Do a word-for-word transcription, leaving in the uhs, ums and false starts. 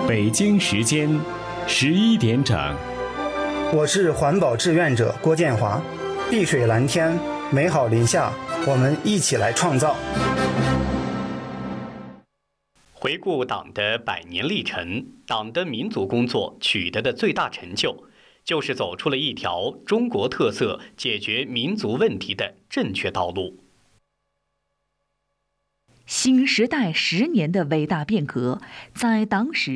北京时间十一点整， 我是环保志愿者郭建华。碧水蓝天，美好林下，我们一起来创造。 回顾党的百年历程，党的民族工作取得的最大成就，就是走出了一条中国特色解决民族问题的正确道路。 新时代十年的伟大变革，在党史